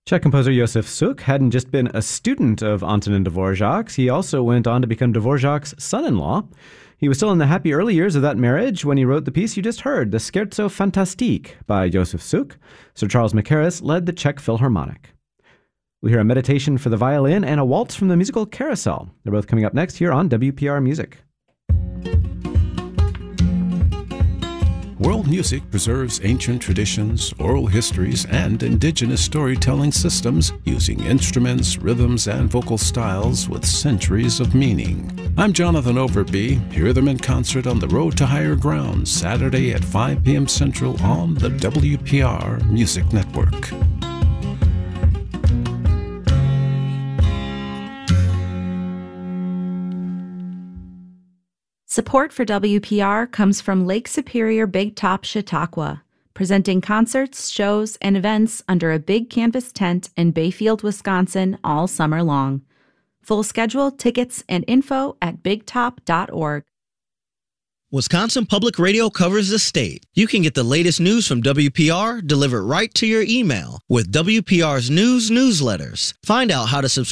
Czech composer Josef Suk hadn't just been a student of Antonin Dvorak's, he also went on to become Dvorak's son-in-law. He was still in the happy early years of that marriage when he wrote the piece you just heard, the Scherzo Fantastique by Josef Suk. Sir Charles Mackerras led the Czech Philharmonic. We'll hear a meditation for the violin and a waltz from the musical Carousel. They're both coming up next here on WPR Music. World music preserves ancient traditions, oral histories, and indigenous storytelling systems using instruments, rhythms, and vocal styles with centuries of meaning. I'm Jonathan Overby. Hear them in concert on the Road to Higher Ground, Saturday at 5 p.m. Central on the WPR Music Network. Support for WPR comes from Lake Superior Big Top Chautauqua, presenting concerts, shows, and events under a big canvas tent in Bayfield, Wisconsin all summer long. Full schedule, tickets, and info at bigtop.org. Wisconsin Public Radio covers the state. You can get the latest news from WPR delivered right to your email with WPR's news newsletters. Find out how to subscribe